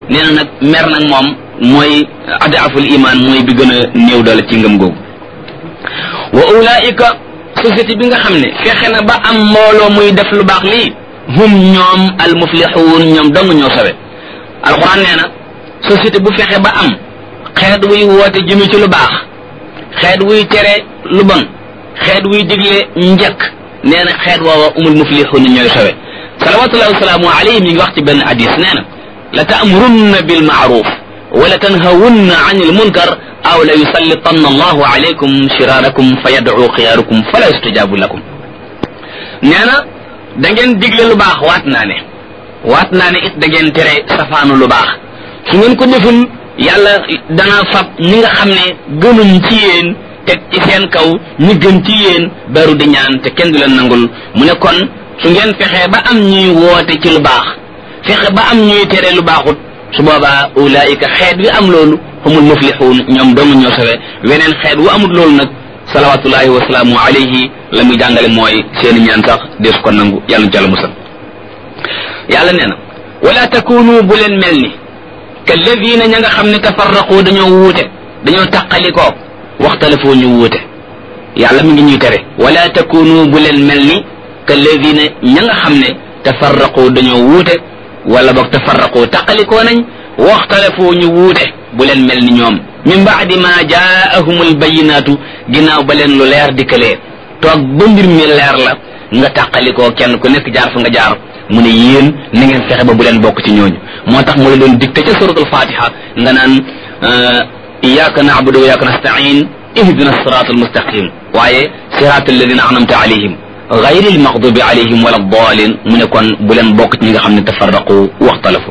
nee na nag mer nag moom mooy adaaful iman mooy bi gën a néew doole ci ngëm googu. wa ulaika société bi nga xam ne fexe na ba am mbooloo muy def lu baax lii hum ñoom al muflixuun ñoom dong ñoo sawe. alquran nee na société bu fexe ba am xeet wuy woote jëme ci lu baax, xeet wuy tere lu bon, xeet wuy digle njëkk, nee na xeet woowa umul muflixuun ñooy sawe. salawatullahi wasalaamu alayhi mi ngi wax ci benn hadis nee na la ta'murunna bil ma'ruf wa la tanhawunna 'anil munkar aw la yusallitanna allahu alaykum shirarakum fa yad'u xiyaarukum fala yustajabu lakum. nee na da ngeen digle lu baax waat naa ne it da ngeen tere safaanu lu baax. su ngeen ko deful yàlla dana fab ñi nga xam ne gënuñ ci yéen teg ci seen kaw ñi gën ci yéen baru di ñaan te kenn du leen nangul. mu ne kon su ngeen fexee ba am ñuy woote ci lu baax, fexe ba am ñuy tere lu baaxut, su boobaa ulaayika xeet wi am loolu humul muflixuun ñoom dong ñoo sawe. weneen xeet wu amul loolu nag salawatullahi wasalaamu alayhi la muy jàngale mooy seeni ñaan sax deesu ko nangu. yàlla jàll musal. yàlla nee na wala takunu bu leen mel ni kalladina ña nga xam ne tafarraqu dañoo wuute, dañoo taqalikoo waxtalafoo ñu wuute. yàlla mi ngi ñuy tere wala takunu bu leen mel ni kalladina ña nga xam ne tafarraqu dañoo wuute wala boog tafarraqu taqalikoo nañ waxtalafoo ñu wuute bu leen mel ni ñoom min baadi ma jaahumul bayinaatu ginnaaw ba leen lu leer dikkalee. toog ba mbir mi leer la nga taqalikoo kenn ku nekk jaar fa nga jaar. mu ne yéen na ngeen fexe ba bu leen bokk ci ñooñu. moo tax mu la doon dicté ca suratul fatiha nga naan iyyaka na'budu wa iyyaka nasta'in ihdina siratal mustaqim, waaye siratal ladina an'amta alayhim ghayril maghdubi alayhim wala ddaalin. mu ne kon bu leen bokk ci ñi nga xam ne tafarraqu waxtalafu.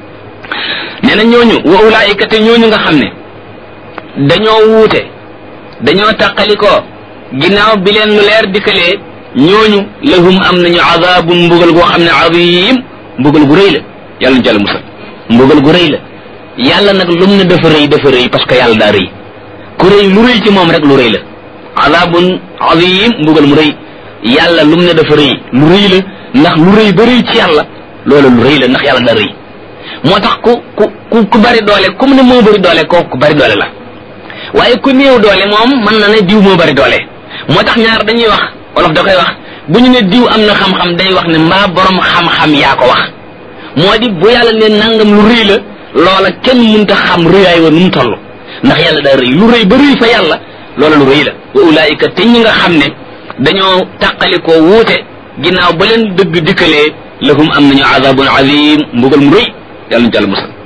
nee na ñooñu wa ulaa'ika te ñooñu nga xam ne dañoo wuute, dañoo taqalikoo ginnaaw bi leen lu leer dikkalee, ñooñu lahum am nañu azabun mbugal goo xam ne azim mbugal gu rëy la. yàlla jàll musal. mbugal gu rëy la. yàlla nag lum ne dafa rëy parce que yàlla daa rëy. ku rëy lu rëy ci moom rek lu rëy la. azabun azim mbugal mu rëy. yàlla lum ne dafa rëy lu rëy la ndax lu rëy ba rëy ci yàlla loolu lu rëy la ndax yàlla daa rëy. moo tax ku bari doole comme ne moo bari doole kooku ku bari doole la. waaye ku néew doole moom mën na ne diw moo bari doole. moo tax ñaar dañuy wax wolof da koy wax bu ñu ne diw am na xam-xam day wax ne mbaa borom xam-xam yaa ko wax. moo di bu yàlla ne nangam lu rëy la loola kenn mënta xam rëyaay wa nu mu toll ndax yàlla daa rëy. lu rëy ba rëy fa yàlla loola lu rëy la. wa ulaayika te ñi nga xam ne dañoo tàqalikoo wuute ginnaaw ba leen dëgg dikkalee lahum am nañu azabun azim mbugal mu rëy. yàlla ñu jàll musal.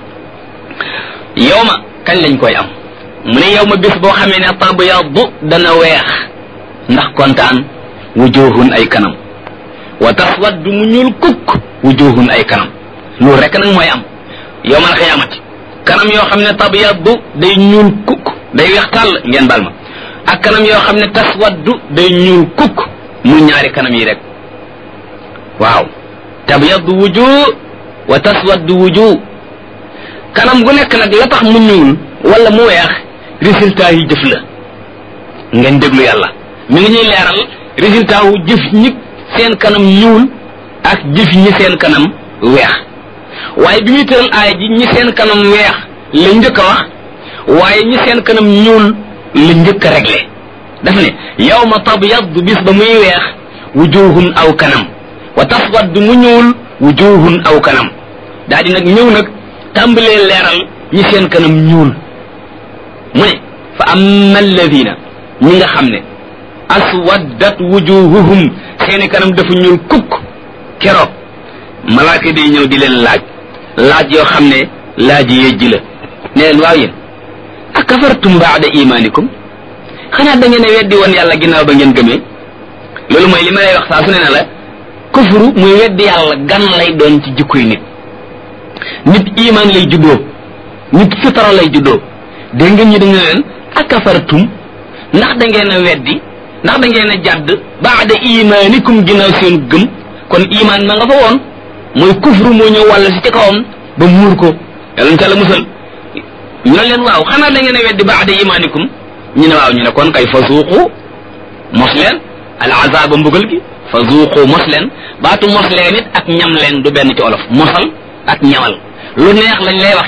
yow ma kañ lañ koy am mu ne yow ma bés boo xamee ne tabyaddu dana weex ndax kontaan wujuhun ay kanam wa taswaddu mu ñuul kukk wujuhun ay kanam. loolu rek nag mooy am yawmal xiyaamati. kanam yoo xam ne tabyaddu day ñuul kukk day weex tàll ngeen bal ma, ak kanam yoo xam ne taswaddu day ñuul kukk mu ñaari kanam yi rek. waaw tabyaddu wujuh wa taswaddu wujuh. kanam gu nekk nag la tax mu ñuul wala mu weex résultat yi jëf la. ngeen déglu yàlla mi ngi ñuy leeral résultat wu jëf ñi seen kanam ñuul ak jëf ñi seen kanam weex. waaye bi muy tëral aaya ji ñi seen kanam weex la njëkk a wax, waaye ñi seen kanam ñuul la njëkk a réglé. daf ne yawma tabyaddu bis ba muy weex wujuhun aw kanam wa taswaddu mu ñuul wujuhun aw kanam. daa di nag ñëw nag tàmbalee leeral ñi seen kanam ñuul. mu ne fa amma alladina ñi nga xam ne aswaddat wujuhuhum seeni kanam dafa ñuul kukk keroog malaaka day ñëw di leen laaj yoo xam ne laaj yejji la. ne leen waaw yéen akafartum baada imanikum xanaa da ngeen a weddi woon yàlla ginnaaw ba ngeen gëmee. loolu mooy li ma lay wax saa su ne la kufru muy weddi yàlla gan lay doon ci jikkoy nit iman lay juddoo, nit fitara lay juddoo. dégg ngeen ñi dañu leen akafartum ndax da ngeen a weddi ndax da ngeen a jàdd baada imanikum ginnaaw seen gëm. kon iman ma nga fa woon mooy kufru moo ñëw wàll si ci kawam ba muur ko. yàlla na la musal. ñu ne leen waaw xanaa da ngeen a weddi baada imanikum ñu ne waaw ñu ne kon kay fa zuuqu mos leen al azaba mbugal gi fa zuuqu mos leen. baatu mos leen it ak ñam leen du benn ci olof. mosal ak ñamal lu neex lañ lay wax